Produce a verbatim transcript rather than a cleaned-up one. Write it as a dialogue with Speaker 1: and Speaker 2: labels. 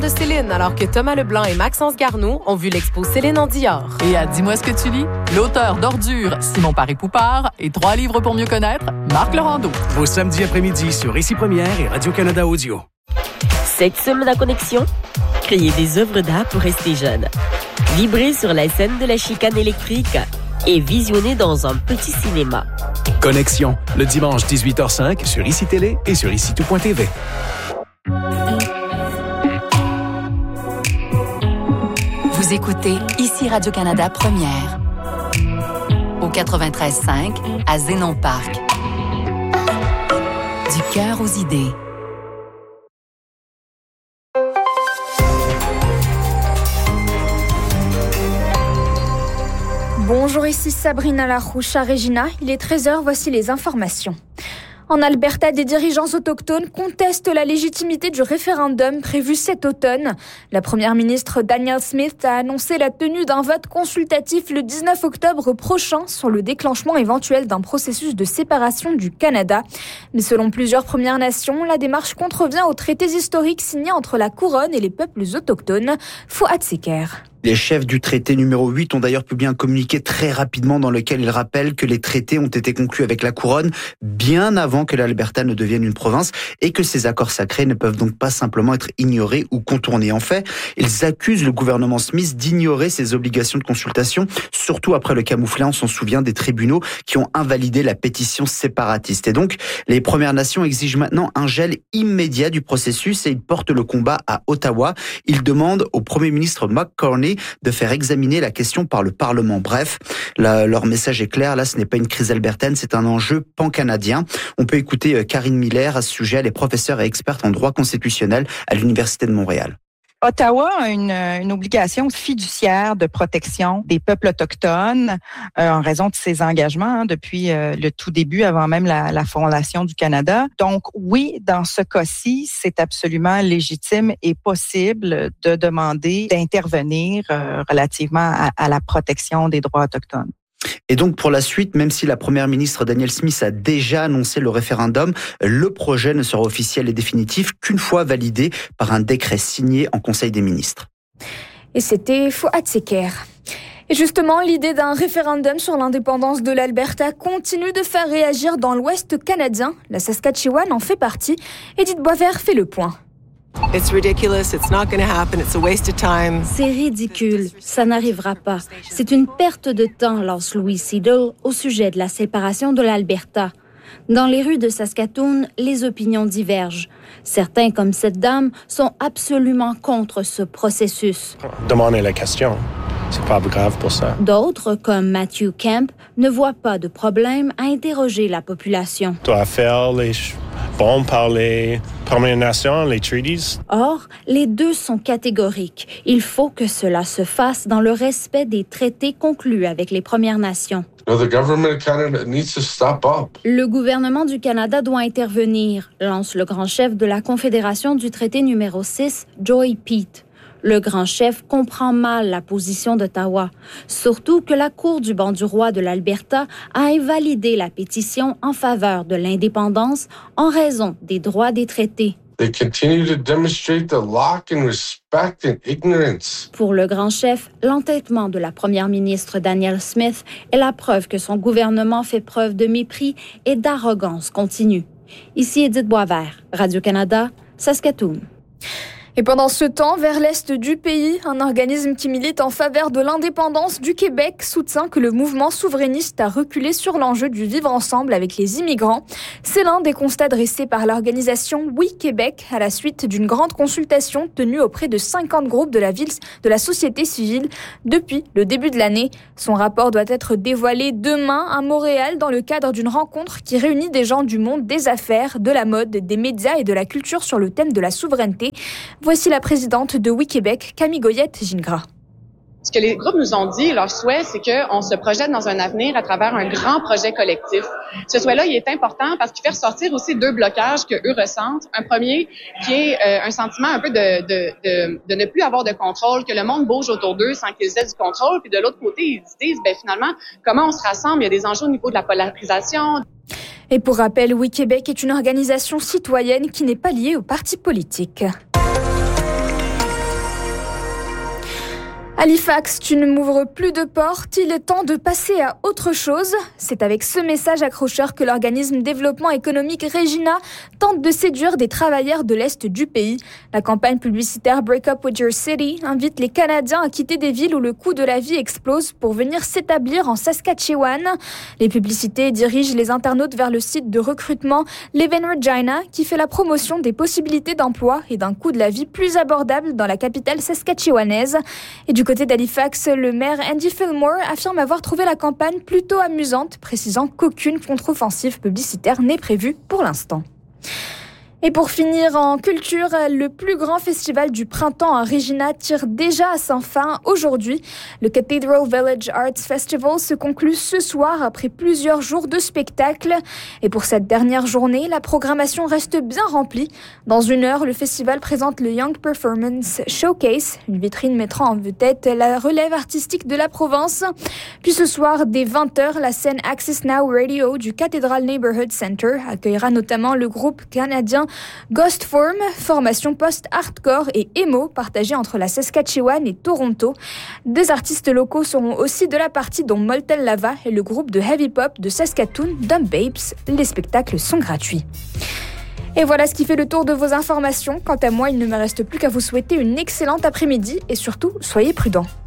Speaker 1: de Céline, alors que Thomas Leblanc et Maxence Garneau ont vu l'expo Céline en Dior.
Speaker 2: Et à Dis-moi ce que tu lis, l'auteur d'Ordures, Simon Paré-Poupard, et Trois livres pour mieux connaître, Marc Laurando.
Speaker 3: Vos samedis après-midi sur Ici Première et Radio-Canada Audio.
Speaker 4: Cette semaine à Connexion, créer des œuvres d'art pour rester jeune. Vibrer sur la scène de la chicane électrique et visionner dans un petit cinéma.
Speaker 3: Connexion, le dimanche dix-huit heures cinq sur Ici Télé et sur ici tout point t v.
Speaker 5: Vous écoutez Ici Radio-Canada Première. Au quatre-vingt-treize cinq, à Zénon Parc. Du cœur aux idées.
Speaker 6: Bonjour, ici Sabrina Larouche à Regina. Il est treize heures, voici les informations. En Alberta, des dirigeants autochtones contestent la légitimité du référendum prévu cet automne. La première ministre Danielle Smith a annoncé la tenue d'un vote consultatif le dix-neuf octobre prochain sur le déclenchement éventuel d'un processus de séparation du Canada. Mais selon plusieurs Premières Nations, la démarche contrevient aux traités historiques signés entre la Couronne et les peuples autochtones. Fouad Seker.
Speaker 7: Les chefs du traité numéro huit ont d'ailleurs publié un communiqué très rapidement dans lequel ils rappellent que les traités ont été conclus avec la Couronne bien avant que l'Alberta ne devienne une province et que ces accords sacrés ne peuvent donc pas simplement être ignorés ou contournés. En fait, ils accusent le gouvernement Smith d'ignorer ses obligations de consultation, surtout après le camouflet, on s'en souvient, des tribunaux qui ont invalidé la pétition séparatiste. Et donc, les Premières Nations exigent maintenant un gel immédiat du processus et ils portent le combat à Ottawa. Ils demandent au Premier ministre McCartney de faire examiner la question par le Parlement. Bref, la, leur message est clair, là ce n'est pas une crise albertaine, c'est un enjeu pan-canadien. On peut écouter Karine Miller à ce sujet, elle est professeure et experte en droit constitutionnel à l'Université de Montréal.
Speaker 8: Ottawa a une, une obligation fiduciaire de protection des peuples autochtones euh, en raison de ses engagements hein, depuis euh, le tout début, avant même la, la fondation du Canada. Donc oui, dans ce cas-ci, c'est absolument légitime et possible de demander d'intervenir euh, relativement à, à la protection des droits autochtones.
Speaker 7: Et donc pour la suite, même si la première ministre Danielle Smith a déjà annoncé le référendum, le projet ne sera officiel et définitif qu'une fois validé par un décret signé en Conseil des ministres.
Speaker 6: Et c'était Fouad Seker. Et justement, l'idée d'un référendum sur l'indépendance de l'Alberta continue de faire réagir dans l'Ouest canadien. La Saskatchewan en fait partie. Edith Boisvert fait le point.
Speaker 1: It's ridiculous, it's not going to happen, it's a waste of time.
Speaker 9: C'est ridicule, ça n'arrivera pas. C'est une perte de temps, lance Louis Seidel au sujet de la séparation de l'Alberta. Dans les rues de Saskatoon, les opinions divergent. Certains, comme cette dame, sont absolument contre ce processus.
Speaker 10: Demandez la question. C'est pas grave pour ça.
Speaker 9: D'autres, comme Matthew Kemp, ne voient pas de problème à interroger la population.
Speaker 10: Tu dois faire les bons par les Premières Nations, les treaties.
Speaker 9: Or, les deux sont catégoriques. Il faut que cela se fasse dans le respect des traités conclus avec les Premières Nations. Le gouvernement du Canada doit intervenir, lance le grand chef de la Confédération du traité numéro six, Joy Peet. Le grand chef comprend mal la position d'Ottawa, surtout que la Cour du banc du roi de l'Alberta a invalidé la pétition en faveur de l'indépendance en raison des droits des traités.
Speaker 11: They continue to demonstrate the lack in respect and ignorance.
Speaker 9: Pour le grand chef, l'entêtement de la première ministre Danielle Smith est la preuve que son gouvernement fait preuve de mépris et d'arrogance continue. Ici Edith Boisvert, Radio-Canada, Saskatoon.
Speaker 6: Et pendant ce temps, vers l'est du pays, un organisme qui milite en faveur de l'indépendance du Québec soutient que le mouvement souverainiste a reculé sur l'enjeu du vivre ensemble avec les immigrants. C'est l'un des constats dressés par l'organisation Oui Québec à la suite d'une grande consultation tenue auprès de cinquante groupes de la ville, de la société civile depuis le début de l'année. Son rapport doit être dévoilé demain à Montréal dans le cadre d'une rencontre qui réunit des gens du monde des affaires, de la mode, des médias et de la culture sur le thème de la souveraineté. Voici la présidente de Oui Québec, Camille Goyette-Gingras.
Speaker 12: Ce que les groupes nous ont dit, leur souhait, c'est qu'on se projette dans un avenir à travers un grand projet collectif. Ce souhait-là, il est important parce qu'il fait ressortir aussi deux blocages que eux ressentent. Un premier, qui est euh, un sentiment un peu de, de, de, de ne plus avoir de contrôle, que le monde bouge autour d'eux sans qu'ils aient du contrôle. Puis de l'autre côté, ils se disent, ben finalement, comment on se rassemble? Il y a des enjeux au niveau de la polarisation.
Speaker 6: Et pour rappel, Oui Québec est une organisation citoyenne qui n'est pas liée aux partis politiques. Halifax, tu ne m'ouvres plus de porte, il est temps de passer à autre chose. C'est avec ce message accrocheur que l'organisme développement économique Regina tente de séduire des travailleurs de l'Est du pays. La campagne publicitaire Break Up With Your City invite les Canadiens à quitter des villes où le coût de la vie explose pour venir s'établir en Saskatchewan. Les publicités dirigent les internautes vers le site de recrutement Live in Regina qui fait la promotion des possibilités d'emploi et d'un coût de la vie plus abordable dans la capitale saskatchewanaise. Et du côté d'Halifax, le maire Andy Fillmore affirme avoir trouvé la campagne plutôt amusante, précisant qu'aucune contre-offensive publicitaire n'est prévue pour l'instant. Et pour finir en culture, le plus grand festival du printemps à Regina tire déjà à sa fin aujourd'hui. Le Cathedral Village Arts Festival se conclut ce soir après plusieurs jours de spectacle. Et pour cette dernière journée, la programmation reste bien remplie. Dans une heure, le festival présente le Young Performance Showcase, une vitrine mettant en vedette la relève artistique de la Provence. Puis ce soir, dès vingt heures, la scène Access Now Radio du Cathedral Neighborhood Center accueillera notamment le groupe canadien Ghost Form, formation post-hardcore et emo partagée entre la Saskatchewan et Toronto. Des artistes locaux seront aussi de la partie dont Molten Lava et le groupe de heavy pop de Saskatoon, Dumb Babes. Les spectacles sont gratuits. Et voilà ce qui fait le tour de vos informations. Quant à moi, il ne me reste plus qu'à vous souhaiter une excellente après-midi et surtout, soyez prudents.